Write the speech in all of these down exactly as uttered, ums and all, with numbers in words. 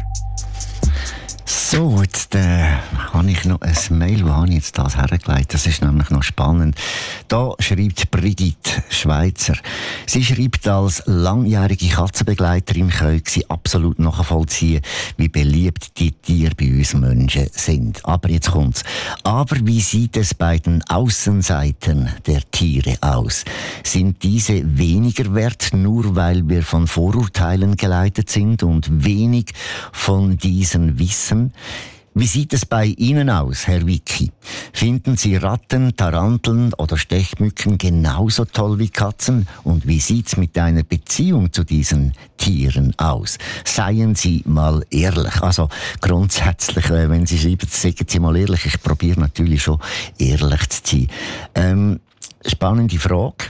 So, jetzt äh, habe ich noch ein Mail, wo habe ich jetzt das hergelegt? Das ist nämlich noch spannend. Da schreibt Brigitte Schweizer. Sie schreibt, als langjährige Katzenbegleiterin können sie absolut nachvollziehen, wie beliebt die Tiere bei uns Menschen sind. Aber jetzt kommt's. Aber wie sieht es bei den Außenseiten der Tiere aus? Sind diese weniger wert, nur weil wir von Vorurteilen geleitet sind und wenig von diesen wissen? Wie sieht es bei Ihnen aus, Herr Wicki? Finden Sie Ratten, Taranteln oder Stechmücken genauso toll wie Katzen? Und wie sieht's mit einer Beziehung zu diesen Tieren aus? Seien Sie mal ehrlich. Also grundsätzlich, äh, wenn Sie schreiben, sagen Sie mal ehrlich. Ich probiere natürlich schon ehrlich zu sein. Ähm, spannende Frage.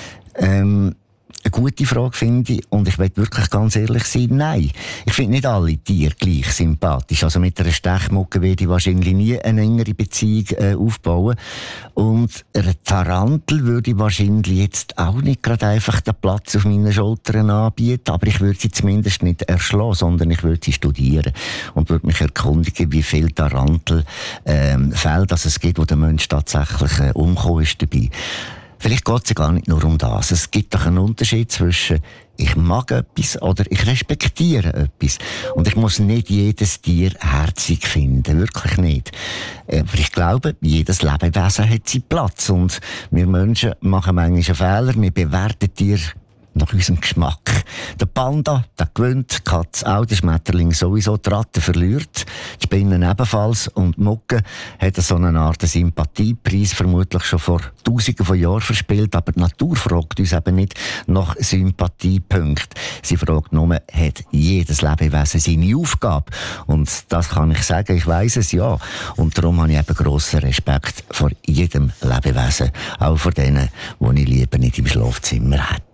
Ähm, Eine gute Frage, finde ich. Und ich will wirklich ganz ehrlich sein, nein. Ich finde nicht alle Tiere gleich sympathisch. Also mit einer Stechmucke werde ich wahrscheinlich nie eine engere Beziehung äh, aufbauen. Und einer Tarantel würde ich wahrscheinlich jetzt auch nicht gerade einfach den Platz auf meinen Schultern anbieten. Aber ich würde sie zumindest nicht erschlagen, sondern ich würde sie studieren. Und würde mich erkundigen, wie viele Tarantelfälle ähm, Fälle, dass es gibt, wo der Mensch tatsächlich äh, umgekommen ist dabei. Vielleicht geht es ja gar nicht nur um das. Es gibt doch einen Unterschied zwischen ich mag etwas oder ich respektiere etwas. Und ich muss nicht jedes Tier herzig finden. Wirklich nicht. Aber ich glaube, jedes Lebewesen hat seinen Platz. Und wir Menschen machen manchmal einen Fehler. Wir bewerten Tiere nach unserem Geschmack. Der Panda, der gewinnt, die Katze auch, der Schmetterling sowieso, die Ratte verliert, die Spinnen ebenfalls und die Mucke hat so eine Art Sympathiepreis vermutlich schon vor Tausenden von Jahren verspielt, aber die Natur fragt uns eben nicht nach Sympathiepunkten. Sie fragt nur, hat jedes Lebewesen seine Aufgabe? Und das kann ich sagen, ich weiss es ja. Und darum habe ich eben grossen Respekt vor jedem Lebewesen, auch vor denen, die ich lieber nicht im Schlafzimmer hätte.